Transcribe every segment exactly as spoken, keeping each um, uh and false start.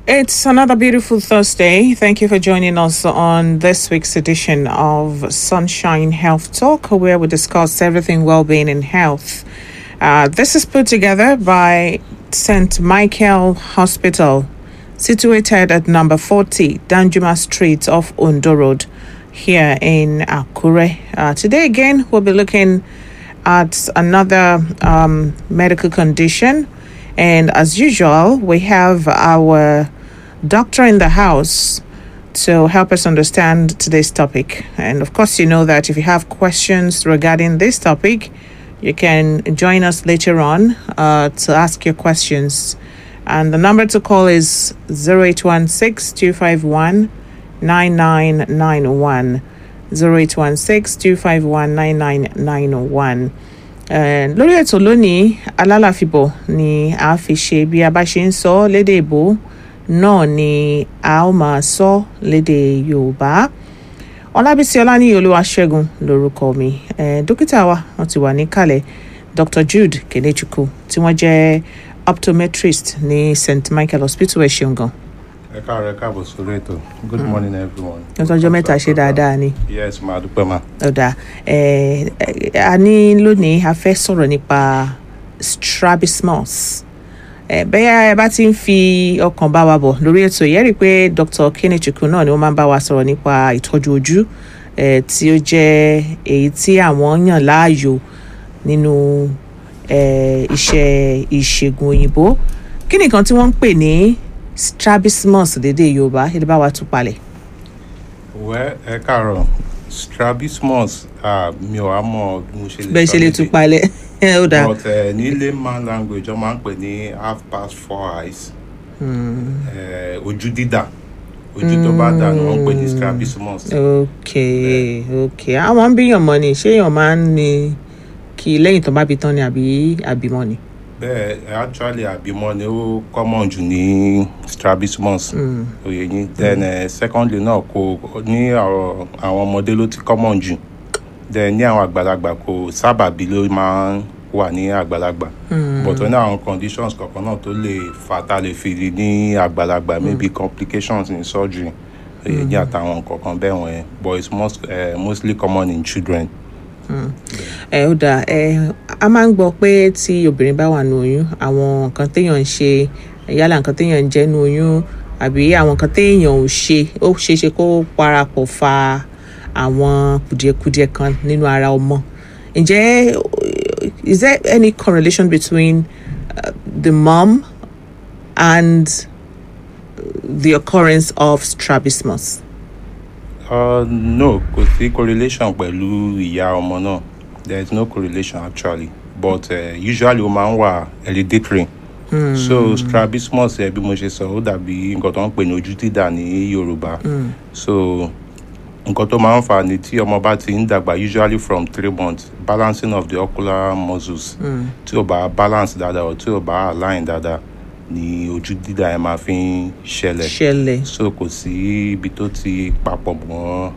It's another beautiful Thursday. Thank you for joining us on this week's edition of Sunshine Health Talk, where we discuss everything well-being and health. Uh, this is put together by Saint Michael Hospital, situated at number forty, Danjuma Street off Ondo Road, here in Akure. Uh, today again, we'll be looking at another um, medical condition. And as usual, we have our doctor in the house to help us understand today's topic. And of course, you know that if you have questions regarding this topic, you can join us later on uh, to ask your questions. And the number to call is zero eight one six, two five one, nine nine nine one. zero eight one six, two five one, nine nine nine one. Lórí ètò lónìí, alálàfíbọ̀ ni a fi ṣe bí a bá ṣe ń sọ lédè Ìgbò náà ni a ó máa sọ lédè Yorùbá. Ọlábísí Ọláníyì Olúwaṣẹ́gun lórúkọ mi. Dókítà wa wọ́n ti wà níkàlẹ̀, Doctor Jude Kenechukwu, tí wọ́n jẹ́ optometrist ní Saint Michael Hospital. Ẹ ṣeun gan. Ẹ káàárọ̀, ẹ káàbọ̀ sórí ètò. Good morning everyone. Ọjọ́ mẹ́ta ṣe dáadáa ni. Yes, ma dúpẹ́ ma. Ọ̀dà a ní lónìí a fẹ́ sọ̀rọ̀ nípa strabismus. Bẹ́ẹ̀ ẹ bá ti ń fi ọkàn bá wa bọ̀ lórí ètò yẹn rí i pé Doctor Kenechukwu náà ni wọ́n máa ń bá wa sọ̀rọ̀ nípa ìtọ́jú ojú tí ó jẹ́ èyí tí àwọn yàn láàyò nínú iṣẹ́ ìṣègùn òyìnbó. Kí ni nǹkan tí wọ́n ń pè ní strabismus lédè Yorùbá? Ẹ bá wa tú palẹ̀. Wẹ́ ẹ káàárọ̀, strabismus mi ò wá mọ̀ bí mo ṣe lè sọ. Bẹ́ẹ̀ ṣe lè tú palẹ̀. Ó dáa. But uh, ní layman language wọ́n máa ń pè ní half past four eyes. Ojú dídà. Ojú tó bá dà ni wọ́n ń pè ní strabismus. Okay, okay. Àwọn ń bíyàn mọ́ ni, ṣé èèyàn máa ń ní kí lẹ́yìn tó bá bí tán ni àbí àbímọ ni? Bẹ́ẹ̀ actually àbímọ ni ó common jù ní strabismus. Oyè yín. Then uh, secondly náà kò ní àwọn ọmọdé ló ti common jù. Then ní àwọn àgbàlagbà kò sábàbí ló máa ń wà ní àgbàlagbà. But ní àwọn conditions kọ̀ọ̀kan náà tó lè fà tá lè fi rí ní àgbàlagbà, maybe complications in surgery. Oyè yín àtàwọn kọ̀ọ̀kan bẹ́ẹ̀ wọ̀nyẹn. But it's most, uh, mostly common in children. ẹ ó dáa ẹ a máa ń gbọ́ pé tí obìnrin bá wà nínú oyún, àwọn nǹkan téèyàn ń ṣe, yálà nǹkan téèyàn ń jẹ nínú oyún àbí àwọn nǹkan téèyàn ò ṣe, ó ṣeé ṣe kó parapọ̀ fa àwọn kùdìẹ̀kudiẹ kan nínú ara ọmọ. Ǹjẹ́ is there any correlation between uh, the mom and the occurrence of strabismus? Uh, no, kò sí correlation pẹ̀lú ìyá ọmọ náà. There is no correlation actually, but uh, usually ó máa ń wà hereditary. Mm. So strabismus ẹ bí mo ṣe sọ ó dàbí nǹkan tó ń pè ní ojú dídà ní Yorùbá. Mm. So nǹkan tó máa ń fà ní tí ọmọ bá ti ń dàgbà, usually from three months, balancing of the ocular muscles. Mm. Tí ó bá balance dáadáa or tí ó bá align dáadáa ni ojú dídà ẹ máa fi ń ṣẹlẹ̀. ṣẹlẹ̀. So kò sí ibi tó ti papọ̀ mọ́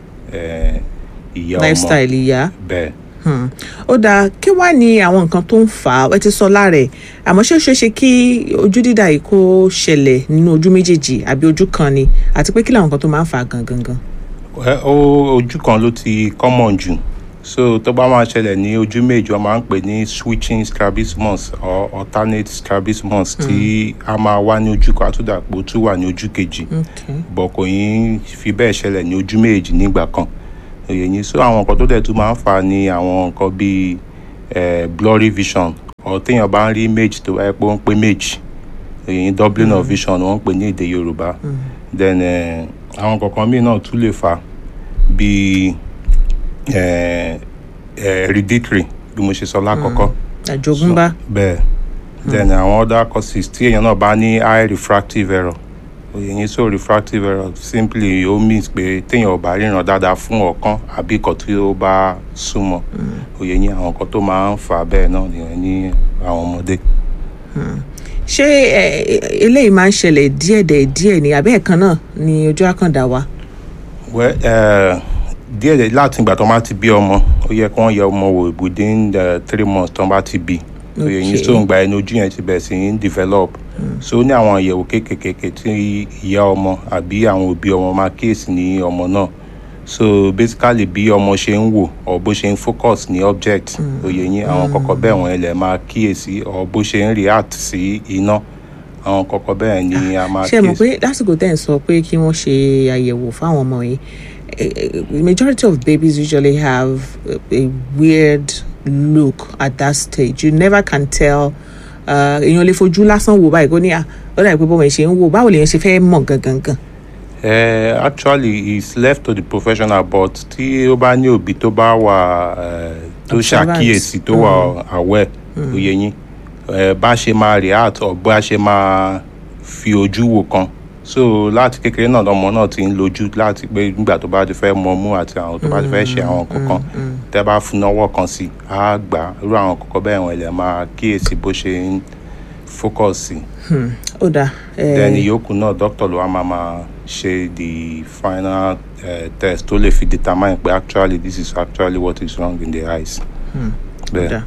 ìyá ọmọ. Lifestyle ìyá. Bẹ́ẹ̀. Ó dáa, kí wá ní àwọn nǹkan tó ń fà á? Ẹ ti sọ lára ẹ̀, àmọ́ ṣé ó ṣeé ṣe kí ojú dídà yìí kó ṣẹlẹ̀ nínú ojú méjèèjì àbí ojú kan ni, àti pé kí làwọn nǹkan tó máa ń fà á gangan gan? Ojú kan ló ti common jù. So tó bá máa ṣẹlẹ̀ ní ojú méjì, wọ́n máa ń pè ní switching strabismus or alternate strabismus, tí a máa wá ní ojú kan àtúndàpọ̀ tó wà ní ojú kejì. Bọ̀ kò yín fi bẹ́ẹ̀ ṣẹlẹ̀ ní ojú méjì nígbà kan. Òye yín. So àwọn nǹkan tó dẹ̀ tún máa ń fà ní àwọn nǹkan bíi blurry vision, or téèyàn bá ń rí image tó wáyé pé ó ń pé méjì. Òye yín, doubling of vision wọ́n ń pè ní èdè Yorùbá. Then àwọn kọ̀ọ̀kan míì náà tún lè fà bíi hereditary bí mo ṣe sọ lákọ̀ọ́kọ́. Àjogúnbá. Bẹ́ẹ̀. Then àwọn other causes tí èèyàn náà bá ní high refractive error. Òye yín. So refractive error simply ó means pé téèyàn ò bá ríran dáadáa fún ọ̀kan àbí ìkan tí ó bá súnmọ́. Òye yín, àwọn nǹkan tó máa ń fà bẹ́ẹ̀ náà nìyẹn ní àwọn ọmọdé. Ṣé eléyìí máa ń ṣẹlẹ̀ díẹ̀dẹ̀ díẹ̀ ni àbí ẹ̀kan náà ni ojú àkàndá wa? Well, uh, díẹ̀ láti ìgbà tó máa ti bí ọmọ, ó yẹ kí wọ́n yẹ ọmọ wò within the three months tó bá ti bí. òye yín so ń gba ẹni ojú yẹn ti bẹ̀rẹ̀ sí ń develop so ó ní àwọn àyẹ̀wò kéékèèké tí ìyá ọmọ àbí àwọn òbí ọmọ máa kíyèsí ní ọmọ náà so basically bí ọmọ ṣe ń wò or bó ṣe ń focus ní object òye yín àwọn kọ̀kọ̀ bẹ́ẹ̀ wọ́n lè máa kíyèsí or bó ṣe ń react sí iná àwọn kọ̀kọ̀ bẹ́ẹ̀ ni a máa kíyèsí. ṣé mo pé lásìkò tẹ́ ẹ̀ sọ pé kí wọ́n ṣe àyẹ̀wò fáwọn ọmọ yìí majority of babies usually have a weird look at that stage. You never can tell. Èèyàn lè fojú lásán wò báyìí kó ní à ó dàbí pé bọ́mọ ṣe ń wò báwo lèèyàn ṣe fẹ́ mọ̀ gangan. Uh, actually it's left to the professional but tí ó bá ní òbí tó bá wà tó ṣàkíyèsí tó wà aware òye yín bá ṣe máa react or bá ṣe máa fi ojú wò kan so láti kékeré náà lọmọ náà ti ń lójú láti pé nígbà tó bá ti fẹ́ mọ mú àti àwọn tó bá ti fẹ́ ṣe àwọn kankan tẹ́ bá fún ọwọ́ kan sí á gbà irú àwọn kankan bẹ́ẹ̀ wọ́n lè máa kíyèsí bó ṣe ń focus sí. ó dáa. then ìyókù náà doctor ló wá máa máa ṣe the final uh, test tó lè fi determine pé actually this is actually what is wrong in the eyes. bẹ́ẹ̀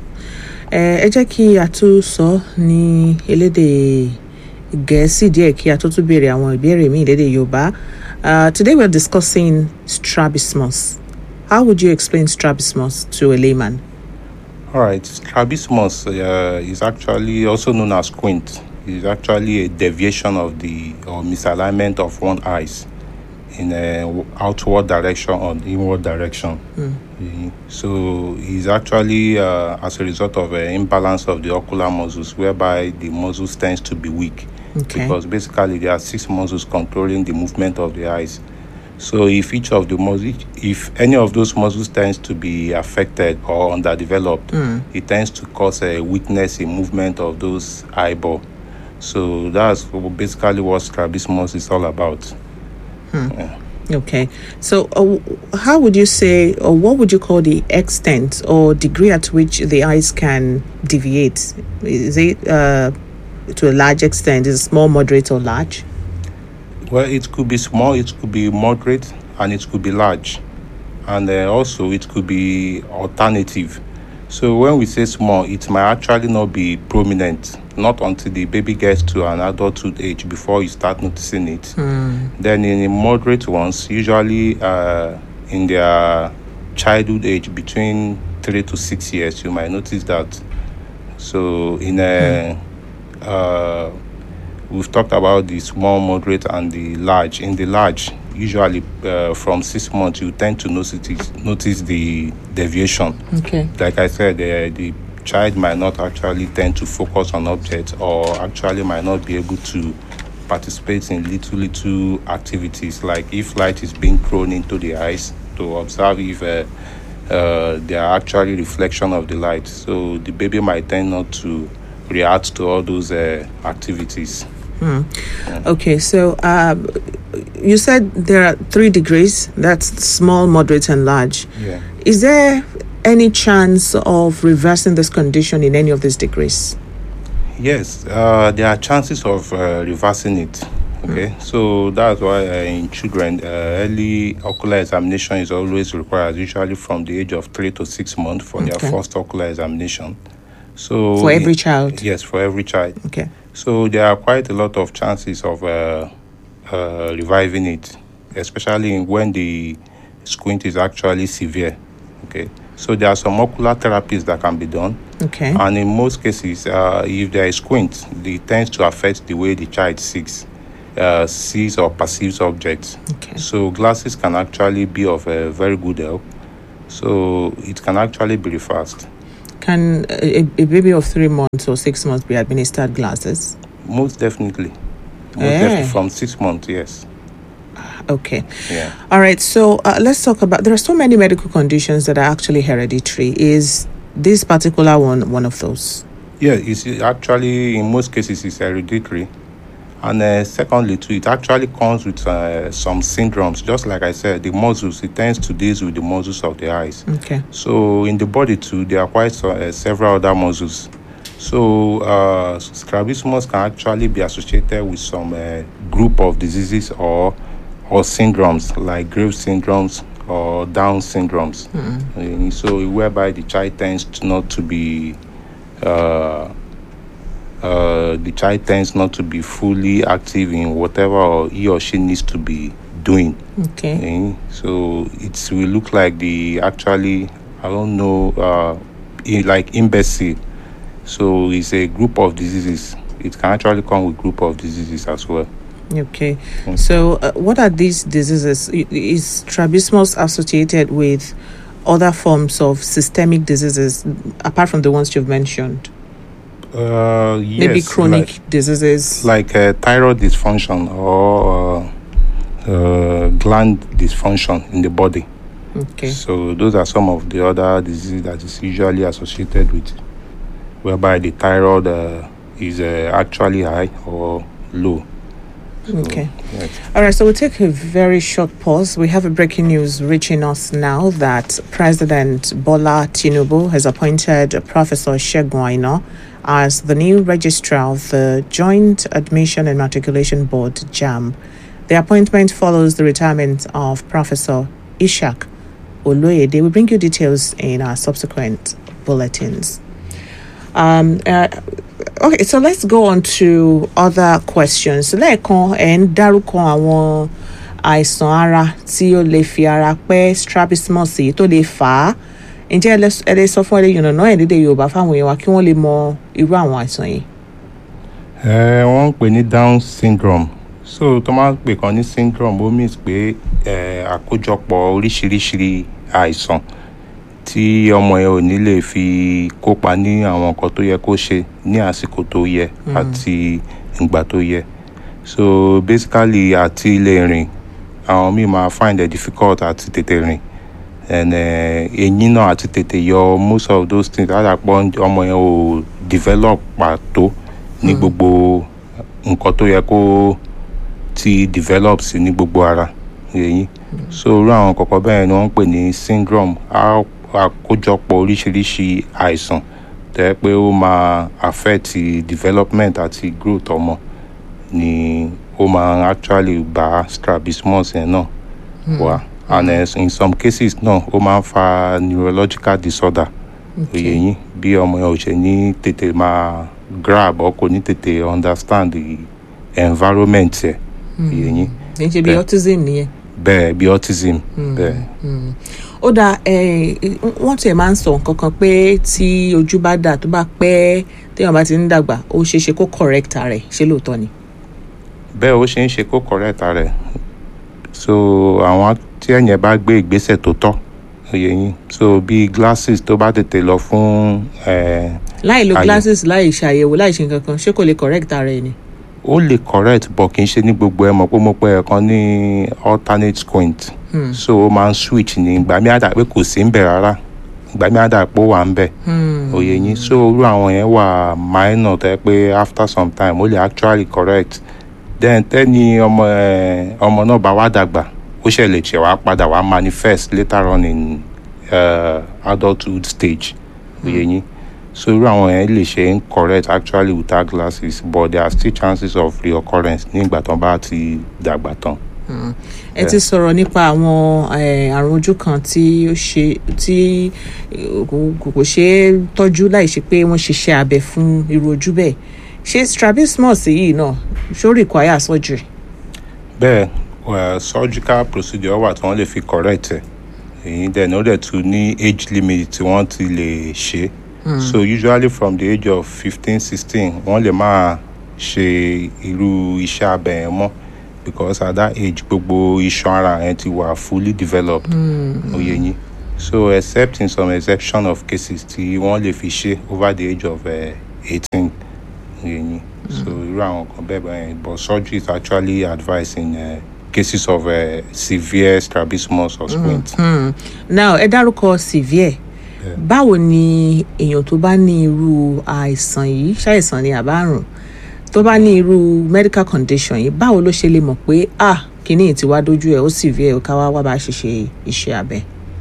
ẹ jẹ́ kí a tún sọ ní elédè Gẹ̀ẹ́sì díẹ̀ kí a tó tún béèrè àwọn ìbéèrè míì lédè Yorùbá. Today we are discussing strabismus. How would you explain strabismus to a layman? All right, strabismus uh, is actually also known as squint. It is actually a deviation of the or misalignment of one eyes in a outward direction or inward direction. Mm. So it's actually uh, as a result of an imbalance of the ocular muscles, whereby the muscles tends to be weak. Okay. Because basically there are six muscles controlling the movement of the eyes. So if each of the muscles, if any of those muscles tends to be affected or underdeveloped, mm. it tends to cause a weakness in movement of those eyeball. So that's basically what strabismus is all about. Hmm. Yeah. Okay. So uh, how would you say, or what would you call the extent or degree at which the eyes can deviate? Is it uh, to a large extent? Is it small, moderate, or large? Well, it could be small, it could be moderate, and it could be large. And uh, also it could be alternative. So when we say small, it might actually not be prominent, not until the baby gets to an adulthood age before you start noticing it. Mm. Then in the moderate ones, usually uh, in their childhood age, between three to six years, you might notice that. So in a, mm. uh, we've talked about the small, moderate, and the large. In the large, usually uh, from six months, you tend to notice notice the deviation. Okay. Like I said, uh, the child might not actually tend to focus on objects, or actually might not be able to participate in little little activities, like if light is being thrown into the eyes, to observe if uh, uh, they are actually reflection of the light. So the baby might tend not to react to all those uh, activities. Hmm. Yeah. Okay, so um, you said there are three degrees. That's small, moderate, and large. Yeah. Is there any chance of reversing this condition in any of these degrees? Yes, uh, there are chances of uh, reversing it. Okay, mm. so that's why uh, in children, uh, early ocular examination is always required, usually from the age of three to six months for okay. their first ocular examination. So for every child? Yes, for every child. Okay. So there are quite a lot of chances of uh, uh, reviving it, especially when the squint is actually severe. Okay. So there are some ocular therapies that can be done. Okay. And in most cases, uh, if there is squint, it tends to affect the way the child sees, uh, sees or perceives objects. Okay. So glasses can actually be of a very good help. So it can actually be reversed. Can a, a baby of three months or six months be administered glasses? Most definitely. Most hey. definitely from six months, yes. Okay. Yeah. All right. So uh, let's talk about, there are so many medical conditions that are actually hereditary. Is this particular one one of those? Yeah, it's actually, in most cases, it's hereditary. And uh, secondly, too, it actually comes with uh, some syndromes. Just like I said, the muscles, it tends to deal with the muscles of the eyes. Okay. So in the body, too, there are quite uh, several other muscles. So uh, strabismus can actually be associated with some uh, group of diseases or or syndromes, like Graves syndromes or Down syndromes. Mm-hmm. Uh, so whereby the child tends to not to be uh, uh, the child tends not to be fully active in whatever he or she needs to be doing. Okay. Okay? So it will look like the actually, I don't know, uh, i- like imbecile. So it's a group of diseases. It can actually come with group of diseases as well. Okay. So, uh, what are these diseases? I- Is strabismus associated with other forms of systemic diseases apart from the ones you've mentioned? Uh, yes, Maybe chronic like, diseases. like uh, thyroid dysfunction or uh, uh, gland dysfunction in the body. Okay. So those are some of the other diseases that is usually associated with, whereby the thyroid uh, is uh, actually high or low. So, Okay. yes. All right, so we'll take a very short pause. We have a breaking news reaching us now that President Bola Tinubu has appointed Professor Segun Aina as the new registrar of the Joint Admission and Matriculation Board, JAMB. The appointment follows the retirement of Professor Ishak Oloyede. We'll bring you details in our subsequent bulletins. Um, uh, okay, so let's go on to other questions. Lẹ́ẹ̀kan ẹ̀ ń dárúkọ àwọn àìsàn ara tí ó lè fi ara pẹ́ strabismus yìí tó lè fà á. Ǹjẹ́ ẹ lè- ẹ lè sọ fún ẹlẹ́yìn ọ̀nà náà èdè Yorùbá fáwọn èèyàn wa kí wọ́n lè mọ irú àwọn àìsàn yìí? Eh, wọ́n ń pè ní Down syndrome. So tó máa ń pè kan ní syndrome ó means pé eh, àkójọpọ̀ oríṣiríṣi àìsàn tí ọmọ yẹn ò ní lè fi kópa ní àwọn nǹkan tó yẹ kó ṣe ní àsìkò tó yẹ àti ìgbà tó yẹ. So basically àti lè rìn àwọn míì máa find it difficult àti tètè rìn and eh, eyín náà àti tètè yọ most of those things àdàpọ̀ ọmọ yẹn ò develop pàtó ní gbogbo nǹkan tó yẹ kó ti develop sí ní gbogbo ara eyín. So irú àwọn kọ̀ọ̀kan bẹ́ẹ̀ ni wọ́n ń pè ní syndrome. Á- àkójọpọ̀ oríṣiríṣi àìsàn tẹ́ pé ó máa affect development àti growth ọmọ ni ó máa actually bá strabismus yẹn náà wá. And uh, in some cases náà ó máa ń fa neurological disorder òye yín bí ọmọ yẹn ò ṣe ní tètè máa grab or kò ní tètè understand the environment ẹ̀ òye yín. Kì í ṣe bí Bẹ́ẹ̀. autism nìyẹn. Bẹ́ẹ̀ bí autism bẹ́ẹ̀. Ó dáa, eh, wọ́n tiẹ̀ máa ń sọ nǹkan kan pé tí ojú bá dà tó bá pẹ́ téèyàn bá ti ń dàgbà ó ṣeé ṣe kó correct ara ẹ̀. Ṣé lóòótọ́ ni? Bẹ́ẹ̀ ó ṣe ń ṣe kó correct rẹ̀. So àwọn tí ẹ̀yìn bá gbé ìgbésẹ̀ tó tọ́ òye yín. So bí glasses tó bá tètè lọ fún eh, Láì lo Àyè. glasses, láì ṣàyẹ̀wò, láì ṣe nǹkan kan, ṣé kò lè correct ara ẹ̀ ni? ó lè correct but kì í ṣe ní gbogbo ẹ mọ̀ pé mo pẹ́ ẹ̀kan ní alternate squint. So ó máa ń switch ní ìgbà mi àdá pé kò sí ń bẹ̀ rárá ìgbà mi àdá pé ó wà ń bẹ̀ òye yín. So irú àwọn yẹn wà minor tẹ́ pé after some time ó lè actually correct. Then tẹ́ni ọmọ ẹ̀ ọmọ náà bá wá dàgbà ó ṣe lè ṣe wá padà wá manifest later on in uh, adulthood stage òye yín. So irú àwọn yẹn lè ṣe ń correct actually without glasses but there are still chances of reoccurrence ní ìgbà tán bá ti dàgbà tán. Ẹ ti sọ̀rọ̀ nípa àwọn eh, àrùn ojú kan tí ó ṣe tí eh, kò kò ṣe é tọ́jú láì ṣe pé wọ́n ṣiṣẹ́ abẹ fún irú ojú bẹ́ẹ̀. Ṣé strabismus yìí náà ṣó require surgery? Bẹ́ẹ̀ uh, surgical procedure wà tí wọ́n lè fi correct ẹ̀ èyí dẹ̀ ní ó dẹ̀ tún ní age limit tí wọ́n ti lè ṣe. So usually from the age of fifteen sixteen wọ́n lè máa ṣe irú iṣẹ́ abẹ yẹn mọ́ because at that age gbogbo iṣan ara yẹn ti wà fully developed òye yín. So except in some exception of cases tí wọ́n lè fi ṣe over the age of uh, eighteen òye yín. So irú àwọn kan bẹ́ẹ̀ bẹ́ẹ̀ but surgery is actually advised in uh, cases of uh, severe strabismus or squint. Now ẹ dárúkọ severe. Báwo ni èèyàn tó bá ní irú àìsàn yìí, ṣàìsàn ni àbárùn, tó bá ní irú medical condition yìí, báwo ló ṣe lè mọ̀ pé ah kíní yìí ti wá dójú ẹ̀ ó severe ká wá wá bá ṣe ṣe iṣẹ́ abẹ?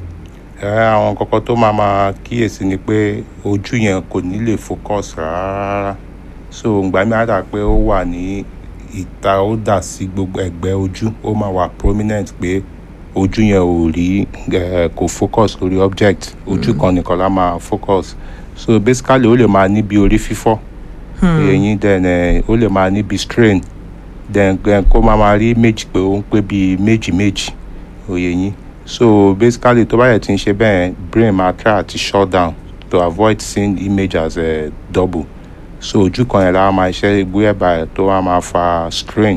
Ẹ àwọn kọ̀ọ̀kan tó máa máa kíyèsí ni pé ojú yẹn kò ní lè focus rárá. So ìgbà mi á dà pé ó wà ní ìta ó dà sí gbogbo ẹ̀gbẹ́ ojú ó máa wà prominent pé ojú yẹn ò rí eh, kò focus lórí object ojú kan nìkan la máa focus. so basically ó lè máa ní bí orí fífọ́ òye yín then eh, ó lè máa ní bí strain then then kó máa máa rí méjì pé ó ń pé bí méjì méjì òye yín so basically tó bá yẹ ti ń ṣe bẹ́ẹ̀ brain máa try àti shut down to avoid seeing the image as a double so ojú kan yẹn lára máa ṣe whereby tó wá máa fa strain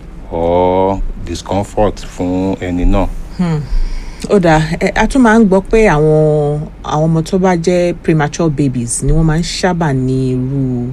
or discomfort fún ẹni náà. ó dáa a tún máa ń gbọ́ pé àwọn àwọn ọmọ tó bá jẹ́ premature babies ni wọ́n máa ń sábà ní irú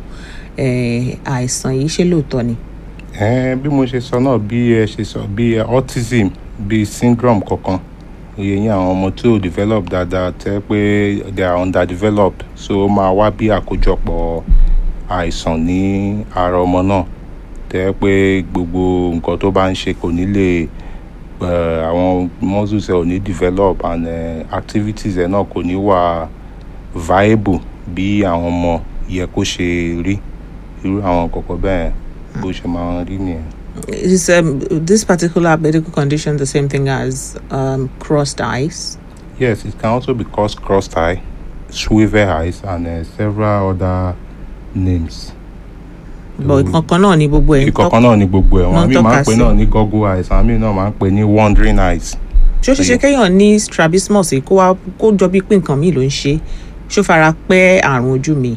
àìsàn yìí ṣé lóòótọ́ ni. bí mo ṣe sọ náà bí ẹ ṣe sọ bí autism bí syndrome kankan iye yín àwọn ọmọ tí ò develop dáadáa tẹ́ pé they are underdeveloped so ó máa wá bí àkójọpọ̀ àìsàn ní ara ọmọ náà tẹ́ pé gbogbo nǹkan tó bá ń ṣe kò ní lè àwọn muscles ẹ̀ ò ní develop and uh, activities ẹ̀ náà kò ní wà viable bí àwọn ọmọ yẹ kó ṣe rí irú àwọn kọ̀ọ̀kan bẹ́ẹ̀ bó ṣe máa ń rí nìyẹn. Is um, this particular medical condition the same thing as um, crossed eyes? Yes, it can also be called crossed eye, swivel eyes, and uh, several other names. But ìkọ̀kan náà ni gbogbo ẹ̀. ìkọ̀kan náà ni gbogbo ẹ̀ wọ́n mi máa ń pè náà ní goggle eyes àwọn mi náà máa ń pè ní wandering eyes. ṣé ó ṣe ṣe kéèyàn ní strabismus kó wá kó jọ bí pé nǹkan míì ló ń ṣe ṣó fara pẹ́ àrùn ojú mi.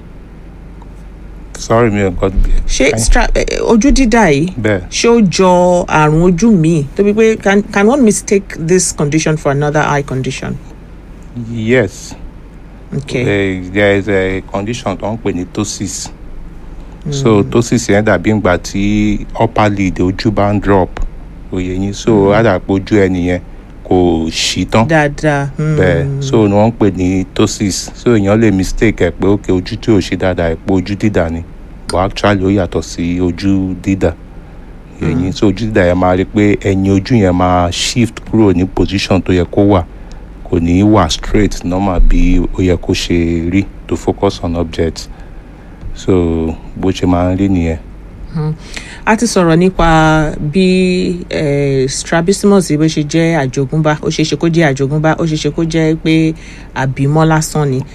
sorry mi ò gbọ́. ṣé stra ojú dídà yìí ṣé ó jọ àrùn ojú mi tó bí pé can can one mistake this condition for another eye condition? Yes. Okay. Uh, there is a condition tó ń pè ní ptosis. So ptosis yẹn dàbí ìgbà tí upper lid ojú bá ń drop òye yín so àdàpọ̀ ojú ẹni yẹn kò ṣí tán dáadáa bẹ́ẹ̀ so ni wọ́n ń pè ní ptosis so èèyàn lè mistake ẹ̀ pé òkè ojú tí ò ṣe dáadáa ẹ̀ pé ojú dídà ni but actually ó yàtọ̀ sí ojú dídà òye yín so ojú dídà yẹn máa rí pé ẹ̀yìn ojú yẹn máa shift kúrò ní position tó yẹ kó wà kò ní wà straight normal bí ó yẹ kó ṣe rí to focus on object so bó ṣe máa ń rí nìyẹn. a ti sọ̀rọ̀ nípa bí strabismus bó ṣe jẹ́ àjogúnbá ó ṣeé ṣe kó jẹ́ àjogúnbá ó ṣeé ṣe kó jẹ́ pé àbímọ́ lásán ni.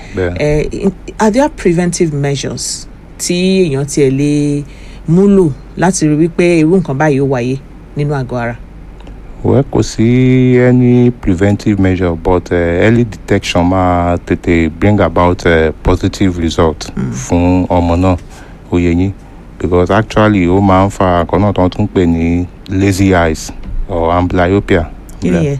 Are there preventive measures tí èèyàn tiẹ̀ lè múlò láti rí wípé irú nǹkan báyìí ó wáyé nínú àgọ́ ara? Well, kò sí any preventive measure but uh, early detection máa tètè bring about a positive result fún ọmọ náà òye yín because actually ó máa ń fa nǹkan náà tó ń tún pè ní lazy eyes or amblyopia yeah.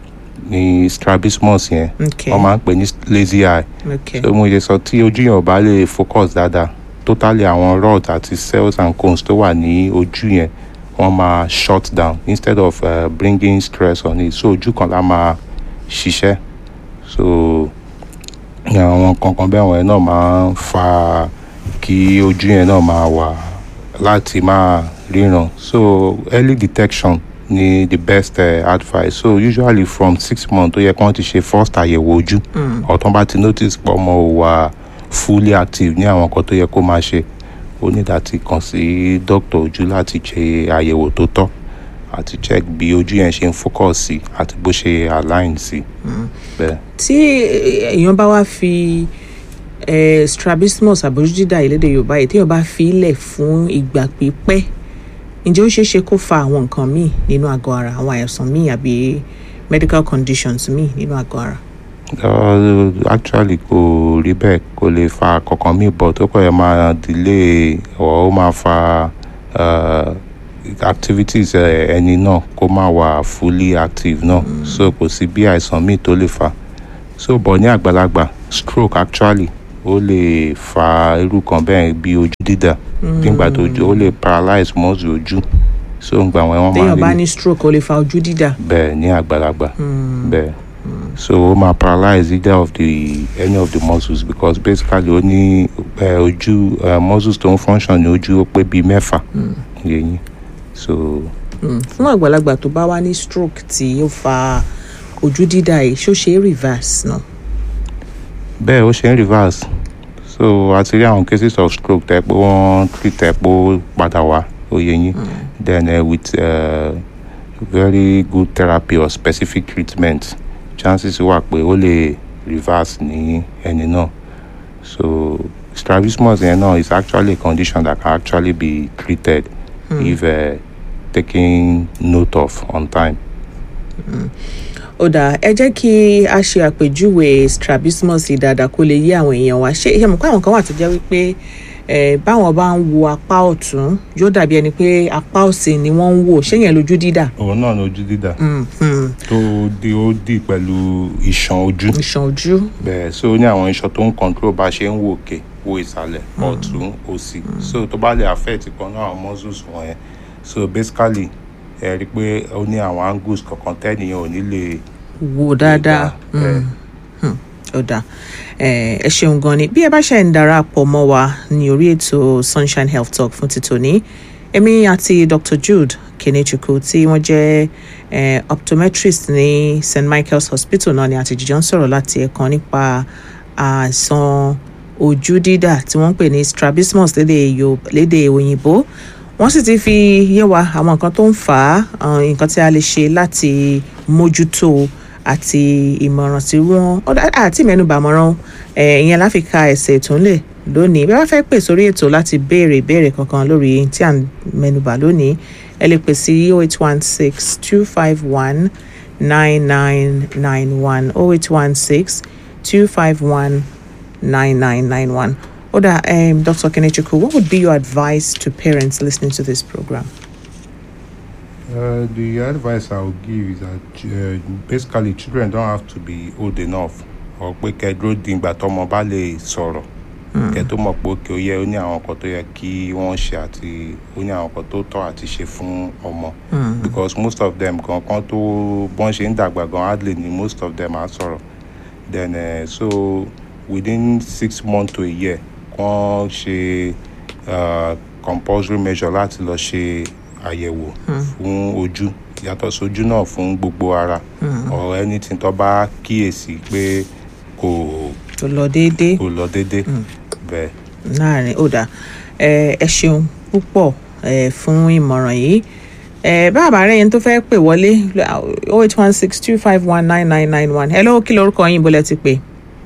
ní strabismus yẹn okay. wọ́n máa ń pè ní lazy eye okay. so mo ṣe sọ tí ojú yẹn ò bá lè focus dáadáa totally àwọn rods àti cells and cones tó wà ní ojú yẹn wọ́n máa shut down instead of uh, bringing stress on it so ojú kan la máa ṣiṣẹ́ so àwọn kankan bẹ́ẹ̀ wọ̀nyẹn náà máa ń fa kí ojú yẹn náà máa wà láti máa ríran so early detection ni the best uh, advice so usually from six months tó yẹ kí wọ́n ti ṣe first àyẹ̀wò ojú ọ̀tún bá ti notice pé ọmọ ò wà fully active ní àwọn nǹkan tó yẹ kó máa ṣe ó ní láti kàn sí dókítà ojú láti ṣe àyẹ̀wò tó tọ́ àti check bí ojú yẹn ṣe ń focus sí àti bó ṣe align sí. tí èèyàn bá wá fi strabismus àbójú dídà ìlédè Yorùbá yìí téèyàn bá fi ilẹ̀ fún ìgbà pípẹ́ ǹjẹ́ ó ṣeé ṣe kó fa àwọn nǹkan míì nínú àgọ́ ara àwọn àìsàn míì àbí medical conditions míì nínú àgọ́ ara? Uh, actually kò rí bẹ́ẹ̀ kò lè fa kankan míì but ó kọ́ ẹ máa delay or ó máa fa uh, activities ẹni náà kó má wà fully active náà mm. so kò sí bí àìsàn míì tó lè fa so but ní àgbàlagbà stroke actually ó lè fa irú kan bẹ́ẹ̀ bí ojú dídà nígbà tó ó lè paralyze muscle ojú so ń gbà wọ́n máa ń rí téèyàn bá ní stroke ó lè fa ojú dídà bẹ́ẹ̀ ní àgbàlagbà bẹ́ẹ̀. Mm. So ó máa paralyze either of the any of the muscles because basically ó ní uh, ojú uh, muscles tó ń function ní ojú ó pé bíi mẹ́fà yẹn so. fún àgbàlagbà tó bá wá ní stroke tí ó fa ojú dídà yìí ṣó ṣe é reverse náà. bẹ́ẹ̀ ó ṣe ń reverse so a ti rí àwọn cases of stroke tẹ́ pé wọ́n treat ẹ̀ pé ó padà wá ó yẹ yín then uh, with uh, very good therapy or specific treatment chances wà pé ó lè reverse ní ẹni náà So strabismus yẹn náà is actually a condition that can actually be treated mm. if uh, taken note of on time. Mm. ó dáa ẹ jẹ́ kí a ṣe àpèjúwe strabismus dáadáa kó lè yé àwọn èèyàn wa ṣé ṣe mọ̀ pé àwọn kan wà tó jẹ́ wípé báwọn bá ń wo apá ọ̀tún yóò dàbí ẹni pé apá òsì ni wọ́n ń wò ṣé yẹn lójú dídà. òun náà lójú dídà tó di ó dì pẹ̀lú iṣan ojú. iṣan ojú. bẹ́ẹ̀ so ní àwọn iṣan tó ń control bá ṣe ń wò òkè wo ìsàlẹ̀ ọ̀tún òsì so tó bá lè affect kan náà àwọn muscles wọ̀nyẹn so basically ẹ rí i pé ó ní àwọn angles kankan tẹ́nìyàn ò ní lè wò dáadáa. ó dáa ẹ ṣeun gan ni bí ẹ bá ṣe ń darapọ̀ mọ́ wa ní orí ètò Sunshine Health Talk fún títòní èmi àti Doctor Jude Kenechukwu tí wọ́n jẹ́ optometrist ní Saint Michael's Hospital náà ni àti jíjọ ń sọ̀rọ̀ láti ẹ̀kan nípa àìsàn ojú dídà tí wọ́n ń pè ní strabismus lédè òyìnbó wọ́n sì ti fi yé wa àwọn nǹkan tó ń fà á nǹkan tí a lè ṣe láti mójútó àti ìmọ̀ràn tí wọ́n àti mẹ́nubà mọ̀ràn ìyẹn láfíkà ẹ̀sẹ̀ tó ń lè lónìí bí wọ́n fẹ́ pè sórí ètò láti béèrè ìbéèrè kankan lórí tí à ń mẹ́nubà lónìí ẹ lè pè sí oh eight one six two five one nine nine nine one oh eight one six two five one nine nine nine one. Oda, um, Doctor Kenechukwu, what would be your advice to parents listening to this program? Uh, the advice I will give is that uh, basically children don't have to be old enough or pé kẹ́ dúró di ìgbà tọ́mọ bá lè sọ̀rọ̀ kẹ́ tó mọ̀ pé òkè ó yẹ ó ní àwọn nǹkan tó yẹ kí wọ́n ṣe àti ó ní àwọn nǹkan tó tọ́ àti ṣe fún ọmọ because most of them kankan tó bọ́n ṣe ń dàgbà gan hardly ni most of them á sọ̀rọ̀ then uh, so within six months to a year wọ́n ṣe uh, compulsory measure láti lọ ṣe àyẹ̀wò fún ojú yàtọ̀ sójú náà fún gbogbo ara or anything tó bá kíyèsí pé kò kò lọ déédéé kò lọ déédéé bẹ́ẹ̀. láàrin ó dáa ẹ ṣeun púpọ̀ fún ìmọ̀ràn yìí bàbá rẹ̀ yẹn tó fẹ́ pè wọlé oh eight one six two five one nine nine nine one hello kí lorúkọ yín bọ́lẹ̀ ti pè.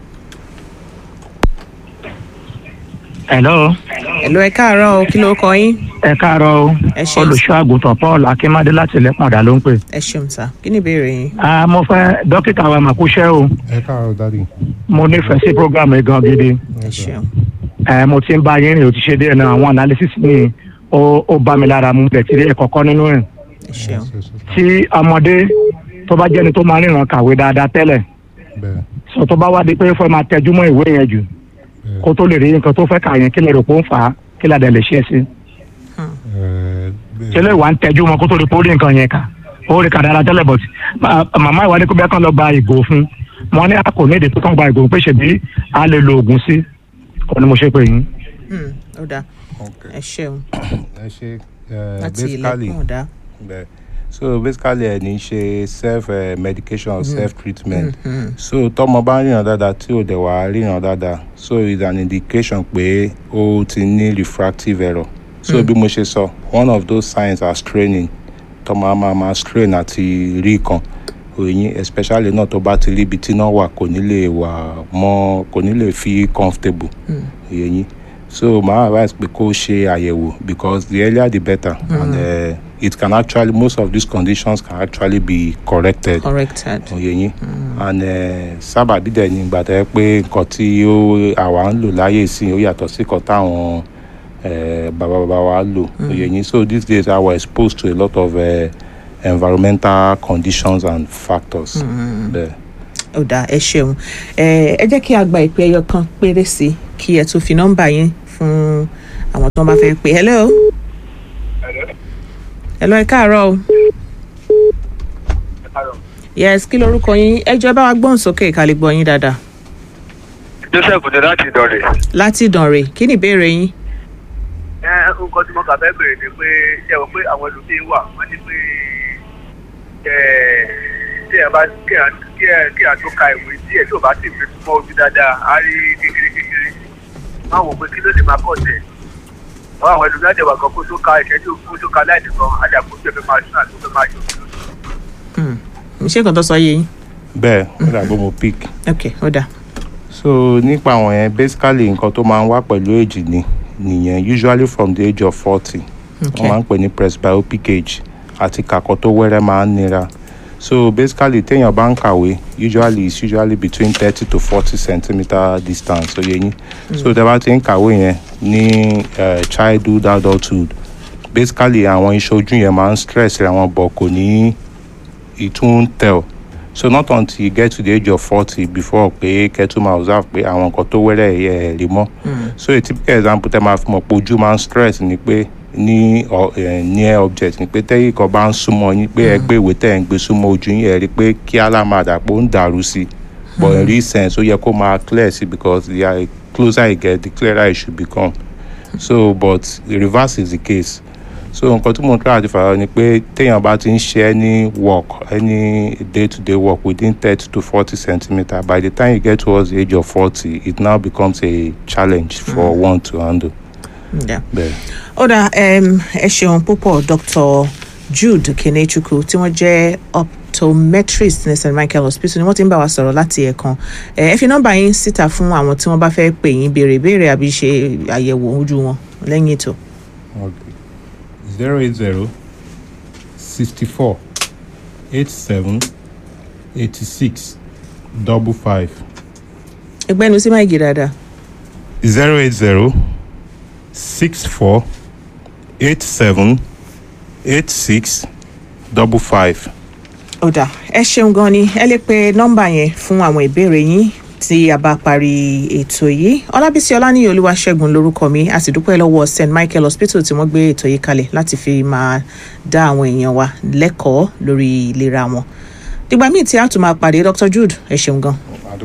hello. hello ẹ káàárọ̀ o kí lorúkọ yín. ẹ káàárọ̀ o olùṣọ́ àgùntàn Paul Akínmádé láti Lẹ́pọ̀ndà ló ń pè. ẹ ṣeun sá kí ni ìbéèrè yín. ah mo fẹ́ dókítà wa mà kúṣẹ́ o. ẹ káàárọ̀ dádì. mo nífẹ̀ẹ́ sí program yìí gan gidi. ẹ ṣeun. ẹ mo ti ń bá yín rìn o ti ṣe díẹ̀ náà àwọn analysis mi ó ó bá mi lára mu bẹ̀ tí ẹ kọ̀ọ̀kan nínú ẹ̀. ẹ ṣeun. tí ọmọdé tó bá jẹ́ni tó máa ríran kàwé dáadáa tẹ́lẹ̀ sọ tó bá wá di pé fẹ́ máa tẹjú mọ́ ìwé yẹn jù kó tó lè rí nǹkan tó fẹ́ kà yẹn kí lè rò pé ó ń fà á kí lè dẹ̀ lè ṣe é sí. ṣe lè wà ń tẹjú mọ́ kó tó lè pé ó rí nǹkan yẹn kà ó rí kà dára tẹ́lẹ̀ bọ̀ tí màmá ìwádìí kó bẹ́ẹ̀ kàn lọ gba ìgò fún wọn ní a kò ní èdè tó kàn gba ìgò pé ṣèbí a lè lo oògùn sí kò ní mo ṣe pé yín. ó dáa ẹ ṣeun. ẹ ṣe láti ilẹ̀kùn ọ̀dà. so basically ẹ ní ṣe self uh, medication or self treatment mm-hmm. so tọmọ bá ríran dáadáa tí ò dẹ̀ wá ríran dáadáa so it's an indication pé ó ti ní refractive error so bí mo ṣe sọ one of those signs are straining tọmọ máa máa strain àti rí kan òyìn especially náà tó bá ti rí ibi tí náà wà kò ní lè wà mọ́ kò ní lè feel comfortable òyìn so my advice pé kó ṣe àyẹ̀wò because the earlier the better mm. and uh, it can actually most of these conditions can actually be corrected. corrected. oyeyin mm. and sábàbí dẹ̀ ní ìgbà tó yẹ pé nǹkan tí àwa ń lò láyé sí ó yàtọ̀ sí nǹkan táwọn bàbá bàbá wa lò oyeyin so these days I was exposed to a lot of uh, environmental conditions and factors. ó dáa ẹ ṣeun ẹ jẹ́ kí a gba ìpè ẹyọ kan péré sí kí ẹ tún fi nọ́mbà yín fún àwọn tó ń bá fẹ́ pè hello. hello ẹ káàárọ̀ o. yes kí lorúkọ yín ẹ jọ̀ọ́ bá wa gbóhùn sókè ká lè gbọ́ yín dáadáa. Joseph ní láti Ìdànrè. láti Ìdànrè kí ni ìbéèrè yín. ẹ nǹkan tí mo kà fẹ́ bèrè ni pé ṣé o pé àwọn ẹlòmíín wà wọ́n ní pé tí ẹ bá kí ẹ tó ka ìwé tí ẹ tó bá sì fi túmọ̀ ojú dáadáa á rí kékeré kékeré máa wò pé kí ló lè máa kọ̀ tẹ̀ wọ́n àwọn ẹlòmíín àjẹwà kan kó tó ka ìṣẹ́jú kó tó ka láì nìkan àjàkó tó fẹ́ máa sún àti tó fẹ́ máa yọ. ṣé nǹkan tó sọ yé yín. bẹ́ẹ̀ ó dàgbọ́ mo pick. ok ó dà. so nípa àwọn yẹn basically nǹkan tó máa ń wá pẹ̀lú age ni nìyẹn usually from the age of forty wọ́n máa ń pè ní presbyopic age àti kàkọ́ tó wẹ́rẹ́ máa ń nira so basically téèyàn bá ń kàwé usually it's usually between thirty to forty centimeter distance so yẹn so tẹ́ bá ti ń kàwé yẹn ní childhood adulthood basically àwọn iṣan ojú yẹn máa ń stress àwọn bọ̀ kò ní ìtún tell so not until you get to the age of forty before pé kẹ́tù máa observe pé àwọn nǹkan tó wẹ́rẹ́ yẹ rí mọ́ so a typical example tẹ́ máa fi mọ̀ pé ojú máa ń stress ni pé ní near object ni pé tẹ́yìn kan bá ń súnmọ́ yín pé ẹ gbé ìwé tẹ́ ẹ̀ ń gbé súnmọ́ ojú yín ẹ̀ rí pé kí alámàdà pé ó ń dàrú sí i but in real sense ó yẹ kó máa clear sí because the closer you get the clearer it should become so but the reverse is the case so nǹkan tí mo ń try àti fàyọ ni pé téèyàn bá ti ń ṣe any work any day to day work within thirty to forty centimeter by the time you get towards the age of forty it now becomes a challenge for mm. one to handle. ó dà ẹ ṣeun púpọ̀ Doctor Jude Kenechukwu tí wọ́n jẹ́ optometrist ní Saint Michael Hospital ni wọ́n ti ń bá wa sọ̀rọ̀ láti ẹ̀kan ẹ fi nọ́mbà yín síta fún àwọn tí wọ́n bá fẹ́ pè yín béèrè béèrè àbí ṣe àyẹ̀wò ojú wọn lẹ́yìn ètò. zero eight zero sixty four eight seven eighty six double five. ẹgbẹ́nu sí máa gé dáadáa. zero eight zero six four eight seven eight six double five. ó dà ẹ ṣeun gan ni ẹ lè pe nọ́mbà yẹn fún àwọn ìbéèrè yín tí a bá parí ètò yìí. Ọlábísí Ọláníyì Olúwaṣẹ́gun lórúkọ mi a sì dúpẹ́ lọ́wọ́ Saint Michael Hospital tí wọ́n gbé ètò yìí kalẹ̀ láti fi máa dá àwọn èèyàn wa lẹ́kọ̀ọ́ lórí ìlera wọn. dìgbà míì tí a tún máa pàdé Doctor Jude ẹ ṣeun gan.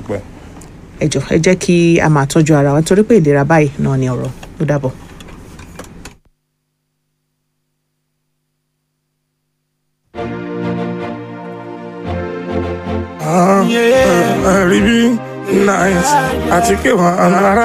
ẹ jọ̀ọ́ ẹ jẹ́ kí a máa tọ́jú ara wa torí pé ìlera báyìí náà ni ọ̀rọ̀. ó dàbọ̀. Ah, yeah. uh, uh, nice. I think it was